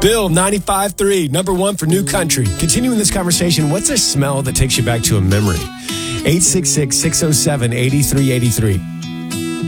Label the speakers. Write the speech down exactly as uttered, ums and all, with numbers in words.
Speaker 1: Bill, ninety-five point three, number one for New Country. Continuing this conversation, what's a smell that takes you back to a memory? eight six six, six oh seven, eight three eight three.